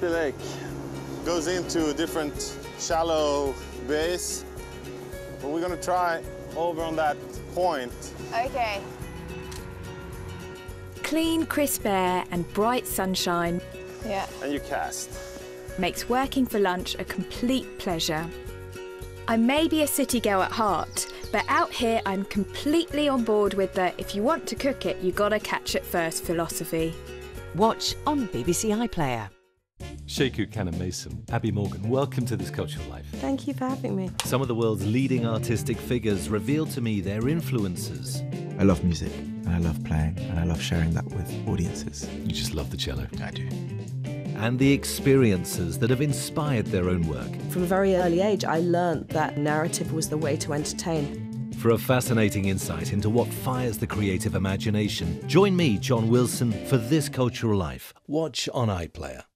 Caspi Lake goes into different shallow bays, but we're gonna try over on that point. Okay. Clean, crisp air and bright sunshine Yeah. And you cast. makes working for lunch a complete pleasure. I may be a city girl at heart, but out here I'm completely on board with the if you want to cook it, you gotta catch it first philosophy. Watch on BBC iPlayer. Sheku Cannon Mason, Abby Morgan, welcome to This Cultural Life. Thank you for having me. Some of the world's leading artistic figures reveal to me their influences. I love music, and I love playing, and I love sharing that with audiences. You just love the cello. I do. And the experiences that have inspired their own work. From a very early age, I learnt that narrative was the way to entertain. For a fascinating insight into what fires the creative imagination, join me, John Wilson, for This Cultural Life. Watch on iPlayer.